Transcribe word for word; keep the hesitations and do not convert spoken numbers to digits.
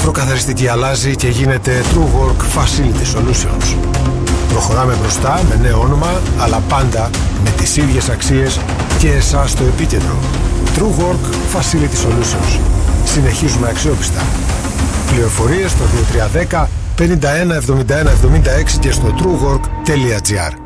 ηλεκτροκαθαριστική αλλάζει και γίνεται TrueWork Facility Solutions. Προχωράμε μπροστά με νέο όνομα, αλλά πάντα με τις ίδιες αξίες και εσάς στο επίκεντρο. TrueWork Facility Solutions. Συνεχίζουμε αξιόπιστα. Πληροφορίες στο δύο τρία ένα μηδέν πενήντα ένα εβδομήντα ένα εβδομήντα έξι και στο truework τελεία gr.